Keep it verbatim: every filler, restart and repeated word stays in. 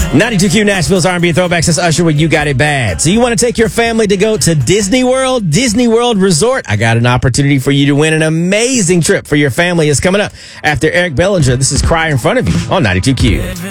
ninety-two Q Nashville's R and B Throwbacks. That's Usher with You Got It Bad. So you want to take your family to go to Disney World, Disney World Resort? I got an opportunity for you to win an amazing trip for your family. It's coming up after Eric Bellinger. This is Cry in Front of You on ninety-two Q.